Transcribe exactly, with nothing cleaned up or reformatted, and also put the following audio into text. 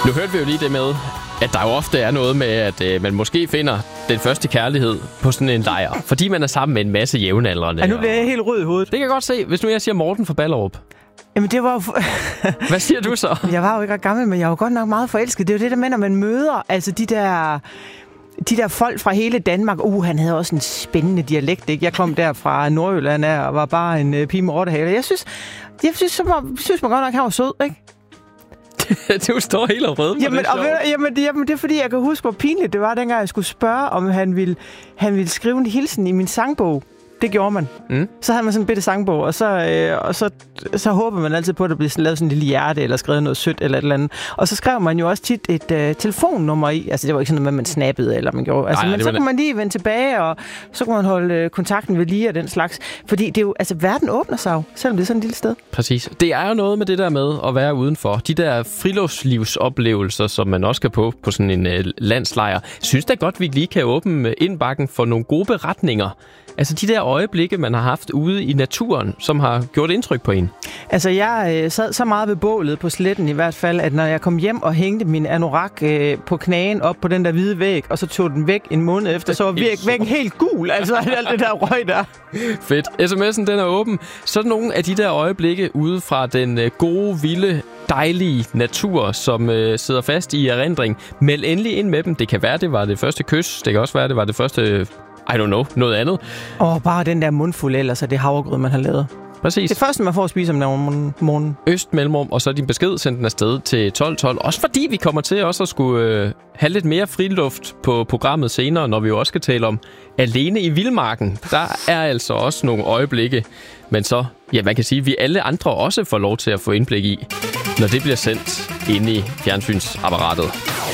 Nu hørte vi jo lige det med, at der jo ofte er noget med, at øh, man måske finder den første kærlighed på sådan en lejr, fordi man er sammen med en masse jævnaldrende. Ja, nu bliver jeg helt rød i hovedet. Det kan jeg godt se, hvis nu jeg siger Morten fra Ballerup. Jamen, det var jo... Hvad siger du så? Jeg var jo ikke ret gammel, men jeg var godt nok meget forelsket. Det er jo det der med, når man møder altså de der... De der folk fra hele Danmark, uh, han havde også en spændende dialekt, ikke? Jeg kom der fra Nordjylland af, og var bare en uh, pige med rottehale. Jeg synes, jeg synes, så var, synes man godt nok, han var sød, ikke? Du står helt og rød. Jamen, og ved, jamen, jamen, det er fordi, jeg kan huske, hvor pinligt det var, dengang jeg skulle spørge, om han ville, han ville skrive en hilsen i min sangbog. Det gjorde man. Mm. Så havde man sådan en bitte sangbog, og så, øh, og så, så håber man altid på, at der bliver lavet sådan en lille hjerte, eller skrevet noget sødt, eller et eller andet. Og så skrev man jo også tit et øh, telefonnummer i. Altså, det var ikke sådan noget med, man snappede, eller man gjorde. Altså, nej, men så kunne man lige vende tilbage, og så kunne man holde øh, kontakten ved lige af den slags. Fordi det er jo, altså, verden åbner sig jo, selvom det er sådan et lille sted. Præcis. Det er jo noget med det der med at være udenfor. De der friluftslivsoplevelser, som man også kan på på sådan en øh, landslejr. Synes da godt, vi lige kan åbne indbakken for nogle gode beretninger. Altså de der øjeblikke, man har haft ude i naturen, som har gjort indtryk på en. Altså jeg øh, sad så meget ved bålet på sletten i hvert fald, at når jeg kom hjem og hængte min anorak øh, på knagen op på den der hvide væg, og så tog den væk en måned efter, så var væg, væggen helt gul. Altså alt det der røg der. Fedt. sms'en den er åben. Så nogle af de der øjeblikke ude fra den øh, gode, vilde, dejlige natur, som øh, sidder fast i erindring. Meld endelig ind med dem. Det kan være, det var det første kys. Det kan også være, det var det første... I don't know, noget andet. Og bare den der mundfuld ellers af det havregrød, man har lavet. Præcis. Det første, man får at spise om morgenen. Øst, mellemrum, og så din besked, send den afsted til tolv tolv. Også fordi vi kommer til også at skulle øh, have lidt mere friluft på programmet senere, når vi jo også skal tale om Alene i Vildmarken. Der er altså også nogle øjeblikke, men så, ja, man kan sige, at vi alle andre også får lov til at få indblik i, når det bliver sendt inde i fjernsynsapparatet.